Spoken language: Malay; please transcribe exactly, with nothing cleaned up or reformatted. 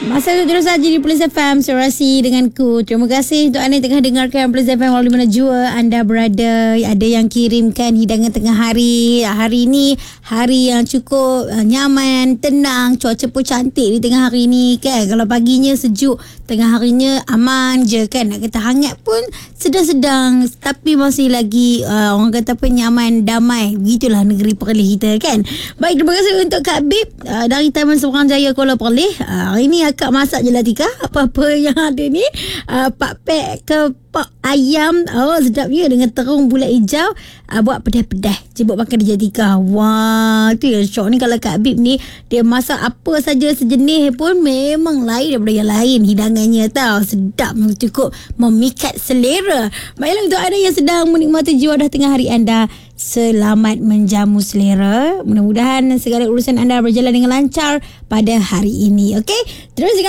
Masa itu terus saja di Plus F M Serasi denganku. Terima kasih untuk anda yang tengah dengarkan Plus F M walau di mana jua anda berada. Ada yang kirimkan hidangan tengah hari. Hari ini hari yang cukup uh, nyaman, tenang, cuaca pun cantik di tengah hari ni kan. Kalau paginya sejuk, tengah harinya aman je kan. Nak kata hangat pun sedang-sedang, tapi masih lagi uh, orang kata apa, nyaman, damai. Begitulah negeri Perlis kita kan. Baik, terima kasih untuk Kak Bib uh, dari Taman Seberang Jaya Kuala Perlis. uh, Hari ni akak masak je lah Tika. Apa-apa yang ada ni, uh, pak pek ke pak ayam. Oh, sedapnya dengan terung bulat hijau. uh, Buat pedas-pedas cebok makan dia Tika. Wah, tu yang syok ni. Kalau Kak Bib ni, dia masak apa saja sejenis pun memang lain daripada yang lain hidangannya tau. Sedap, cukup memikat selera. Baiklah, untuk anda yang sedang menikmati juadah tengah hari anda, selamat menjamu selera. Mudah-mudahan segala urusan anda berjalan dengan lancar pada hari ini. Okey, terus